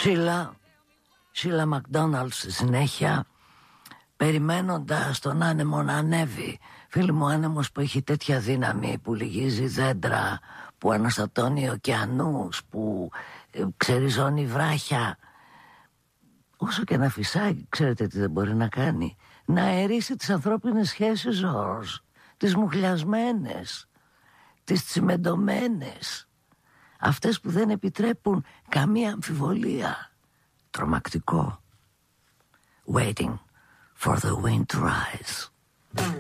Sheila McDonald στη συνέχεια, περιμένοντας τον άνεμο να ανέβει. Φίλοι μου, άνεμος που έχει τέτοια δύναμη, που λυγίζει δέντρα, που αναστατώνει ωκεανούς, που ξεριζώνει βράχια. Όσο και να φυσάει, ξέρετε τι δεν μπορεί να κάνει? Να αερίσει τις ανθρώπινες σχέσεις, Ζόρζ. Τις μουχλιασμένες, τις τσιμεντωμένες, αυτές που δεν επιτρέπουν καμία αμφιβολία. Τρομακτικό. Waiting for the wind to rise.